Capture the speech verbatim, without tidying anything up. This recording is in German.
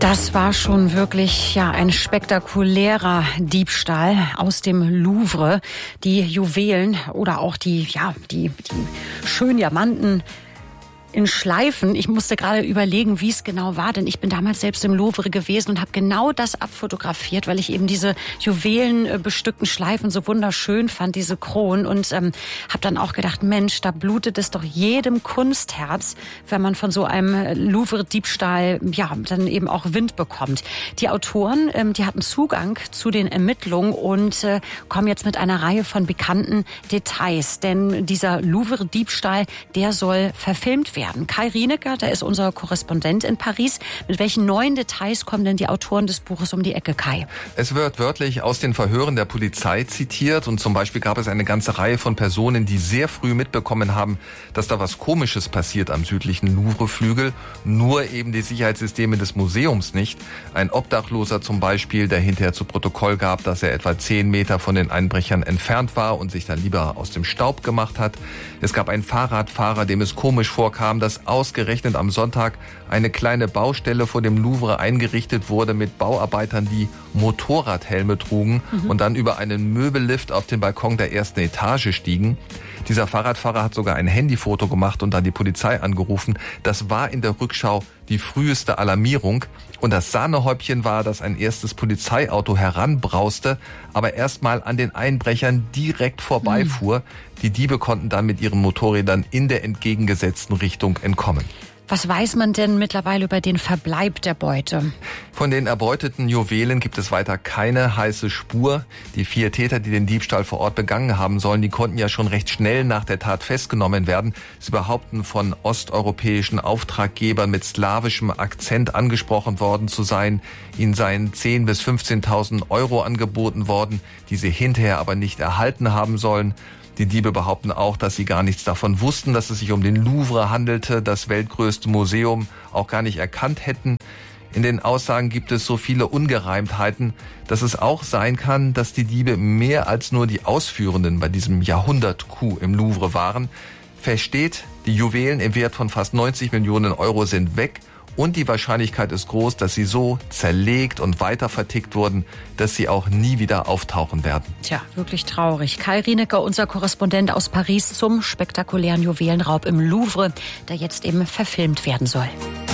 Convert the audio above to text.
Das war schon wirklich ja ein spektakulärer Diebstahl aus dem Louvre. Die Juwelen oder auch die ja die, die schönen Diamanten in Schleifen. Ich musste gerade überlegen, wie es genau war, denn ich bin damals selbst im Louvre gewesen und habe genau das abfotografiert, weil ich eben diese juwelenbestückten Schleifen so wunderschön fand, diese Kronen, und ähm, habe dann auch gedacht, Mensch, da blutet es doch jedem Kunstherz, wenn man von so einem Louvre-Diebstahl ja dann eben auch Wind bekommt. Die Autoren, ähm, die hatten Zugang zu den Ermittlungen und äh, kommen jetzt mit einer Reihe von bekannten Details, denn dieser Louvre-Diebstahl, der soll verfilmt werden. Kai Rienecke, der ist unser Korrespondent in Paris. Mit welchen neuen Details kommen denn die Autoren des Buches um die Ecke, Kai? Es wird wörtlich aus den Verhören der Polizei zitiert, und zum Beispiel gab es eine ganze Reihe von Personen, die sehr früh mitbekommen haben, dass da was Komisches passiert am südlichen Louvre-Flügel, nur eben die Sicherheitssysteme des Museums nicht. Ein Obdachloser zum Beispiel, der hinterher zu Protokoll gab, dass er etwa zehn Meter von den Einbrechern entfernt war und sich dann lieber aus dem Staub gemacht hat. Es gab einen Fahrradfahrer, dem es komisch vorkam, dass ausgerechnet am Sonntag eine kleine Baustelle vor dem Louvre eingerichtet wurde mit Bauarbeitern, die Motorradhelme trugen mhm. und dann über einen Möbellift auf den Balkon der ersten Etage stiegen. Dieser Fahrradfahrer hat sogar ein Handyfoto gemacht und dann die Polizei angerufen. Das war in der Rückschau die früheste Alarmierung. Und das Sahnehäubchen war, dass ein erstes Polizeiauto heranbrauste, aber erstmal an den Einbrechern direkt vorbeifuhr. Mhm. Die Diebe konnten dann mit ihren Motorrädern in der entgegengesetzten Richtung entkommen. Was weiß man denn mittlerweile über den Verbleib der Beute? Von den erbeuteten Juwelen gibt es weiter keine heiße Spur. Die vier Täter, die den Diebstahl vor Ort begangen haben sollen, die konnten ja schon recht schnell nach der Tat festgenommen werden. Sie behaupten, von osteuropäischen Auftraggebern mit slawischem Akzent angesprochen worden zu sein. Ihnen seien zehntausend bis fünfzehntausend Euro angeboten worden, die sie hinterher aber nicht erhalten haben sollen. Die Diebe behaupten auch, dass sie gar nichts davon wussten, dass es sich um den Louvre handelte, das weltgrößte Museum, auch gar nicht erkannt hätten. In den Aussagen gibt es so viele Ungereimtheiten, dass es auch sein kann, dass die Diebe mehr als nur die Ausführenden bei diesem Jahrhundert-Coup im Louvre waren. Fest steht, die Juwelen im Wert von fast neunzig Millionen Euro sind weg. Und die Wahrscheinlichkeit ist groß, dass sie so zerlegt und weiter vertickt wurden, dass sie auch nie wieder auftauchen werden. Tja, wirklich traurig. Kai Rienecke, unser Korrespondent aus Paris, zum spektakulären Juwelenraub im Louvre, der jetzt eben verfilmt werden soll.